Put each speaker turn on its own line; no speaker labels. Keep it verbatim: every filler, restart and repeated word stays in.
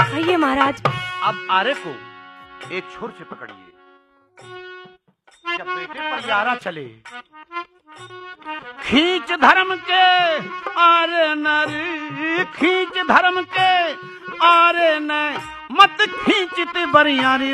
आइए महाराज।
अब आरे को एक छोर से पकड़िए। जब बेटे पर यारा चले, खींच धर्म के आरे नारी, खींच धर्म के आरे न, मत खींचते बरियारी।